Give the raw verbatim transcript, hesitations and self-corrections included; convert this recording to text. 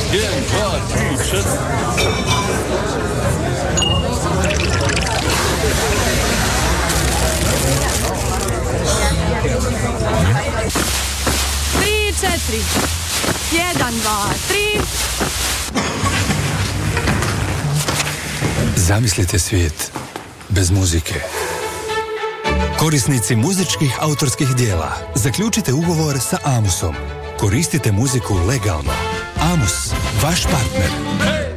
jedan, dva, tri, četiri. Tri, četiri. Jedan, dva, tri. Zamislite svijet bez muzike. Korisnici muzičkih autorskih dijela, zaključite ugovor sa Amusom. Koristite muziku legalno. Amus, vaš partner.